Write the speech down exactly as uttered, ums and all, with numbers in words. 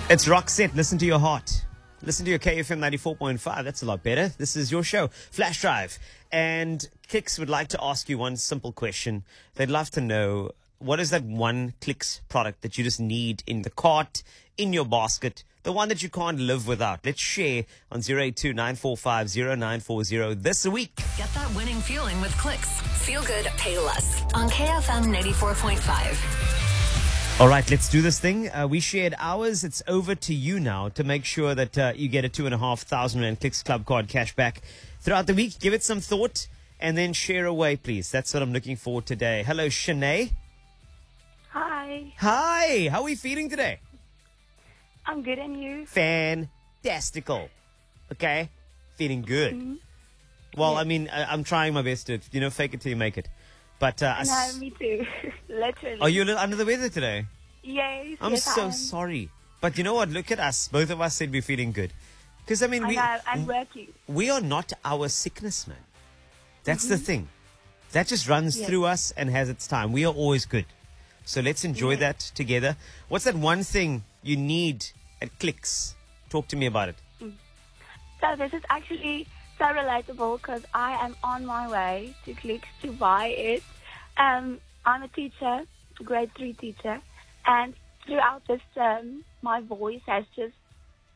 It's Roxette. Listen to your heart. Listen to your K F M ninety-four point five. That's a lot better. This is your show, Flash Drive. And Clicks would like to ask you one simple question. They'd love to know, what is that one Clicks product that you just need in the cart, in your basket, the one that you can't live without? Let's share on zero eight two nine four five zero nine four zero this week. Get that winning feeling with Clicks. Feel good, pay less. On K F M ninety-four point five. All right, let's do this thing. Uh, we shared ours. It's over to you now to make sure that uh, you get a two and a half thousand rand Clicks Club card cash back throughout the week. Give it some thought and then share away, please. That's what I'm looking for today. Hello, Shanae. Hi, Hi. How are we feeling today? I'm good, and you? Fantastical. Okay, feeling good. Mm-hmm. Well, Yeah. I mean, I, I'm trying my best to, you know, fake it till you make it. But uh, I No, s- me too. Literally. are you a little under the weather today? Yes. I'm yes, I so am. sorry. But you know what? Look at us. Both of us said we're feeling good. Because, I mean, I we, know, I'm working. we are not our sickness, man. That's the thing. That just runs Yes. through us and has its time. We are always good. So let's enjoy Yes. that together. What's that one thing you need at Clicks? Talk to me about it. So this is actually so relatable because I am on my way to Clicks to buy it. Um, I'm a teacher, grade three teacher, and throughout this term, my voice has just